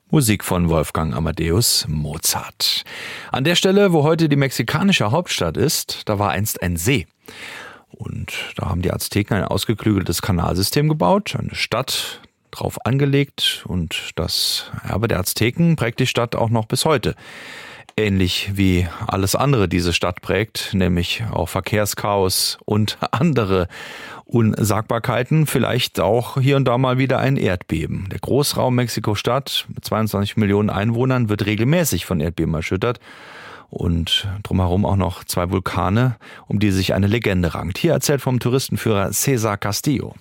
Musik von Wolfgang Amadeus Mozart. An der Stelle, wo heute die mexikanische Hauptstadt ist, da war einst ein See. Und da haben die Azteken ein ausgeklügeltes Kanalsystem gebaut, eine Stadt drauf angelegt und das Erbe der Azteken prägt die Stadt auch noch bis heute. Ähnlich wie alles andere diese Stadt prägt, nämlich auch Verkehrschaos und andere Unsagbarkeiten, vielleicht auch hier und da mal wieder ein Erdbeben. Der Großraum Mexiko-Stadt mit 22 Millionen Einwohnern wird regelmäßig von Erdbeben erschüttert. Und drumherum auch noch 2 Vulkane, um die sich eine Legende rankt. Hier erzählt vom Touristenführer César Castillo.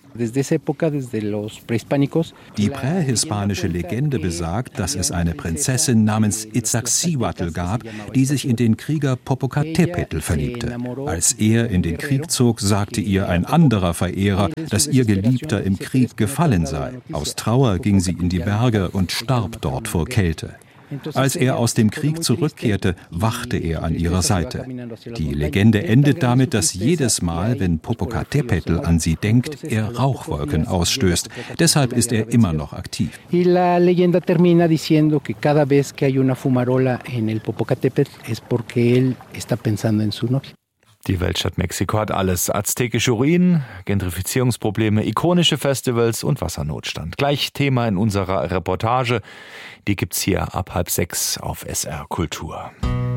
Die prähispanische Legende besagt, dass es eine Prinzessin namens Iztaccíhuatl gab, die sich in den Krieger Popocatépetl verliebte. Als er in den Krieg zog, sagte ihr ein anderer Verehrer, dass ihr Geliebter im Krieg gefallen sei. Aus Trauer ging sie in die Berge und starb dort vor Kälte. Als er aus dem Krieg zurückkehrte, wachte er an ihrer Seite. Die Legende endet damit, dass jedes Mal, wenn Popocatépetl an sie denkt, er Rauchwolken ausstößt. Deshalb ist er immer noch aktiv. Y la leyenda termina diciendo que cada vez que hay una fumarola en el Popocatépetl es porque él está pensando en su novia. Die Weltstadt Mexiko hat alles. Aztekische Ruinen, Gentrifizierungsprobleme, ikonische Festivals und Wassernotstand. Gleich Thema in unserer Reportage. Die gibt's hier ab 5:30 auf SR Kultur.